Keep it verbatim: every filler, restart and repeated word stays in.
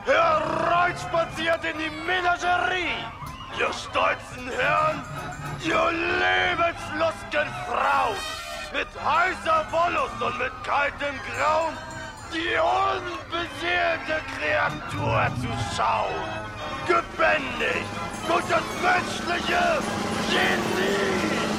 hereinspaziert in die Menagerie. Ihr stolzen Herren, ihr lebenslustgen Frauen, mit heißer Wollust und mit kaltem Grauen, die unbeseelte Kreatur zu schauen. Gebändigt durch das menschliche Genie.